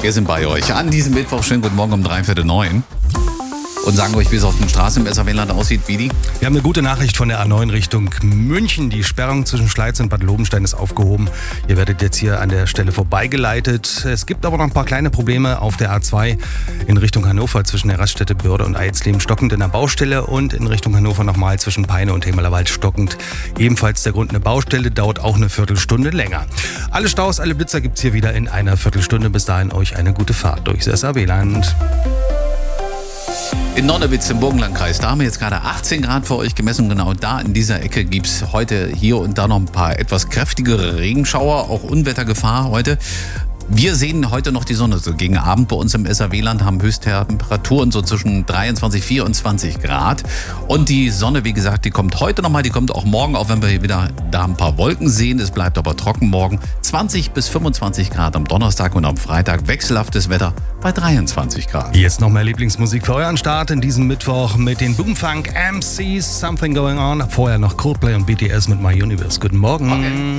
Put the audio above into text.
Wir sind bei euch an diesem Mittwoch. Schönen guten Morgen um 8:45 und sagen euch, wie es auf den Straßen im SAW-Land aussieht. Bidi? Wir haben eine gute Nachricht von der A9 Richtung München. Die Sperrung zwischen Schleiz und Bad Lobenstein ist aufgehoben. Ihr werdet jetzt hier an der Stelle vorbeigeleitet. Es gibt aber noch ein paar kleine Probleme auf der A2 in Richtung Hannover zwischen der Raststätte Börde und Eisleben stockend in der Baustelle und in Richtung Hannover nochmal zwischen Peine und Hemelerwald stockend. Ebenfalls der Grund eine Baustelle, dauert auch eine Viertelstunde länger. Alle Staus, alle Blitzer gibt's hier wieder in einer Viertelstunde. Bis dahin euch eine gute Fahrt durchs SAW-Land. In Nonnewitz im Burgenlandkreis, da haben wir jetzt gerade 18 Grad für euch gemessen. Genau da in dieser Ecke gibt es heute hier und da noch ein paar etwas kräftigere Regenschauer, auch Unwettergefahr heute. Wir sehen heute noch die Sonne. So gegen Abend bei uns im SAW-Land haben Höchsttemperaturen so zwischen 23, 24 Grad. Und die Sonne, wie gesagt, die kommt heute nochmal, die kommt auch morgen, auch wenn wir hier wieder da ein paar Wolken sehen. Es bleibt aber trocken morgen. 20 bis 25 Grad am Donnerstag und am Freitag wechselhaftes Wetter bei 23 Grad. Jetzt noch mehr Lieblingsmusik für euren Start in diesem Mittwoch mit den Boomfunk MCs, Something Going On. Vorher noch Coldplay und BTS mit My Universe. Guten Morgen. Okay.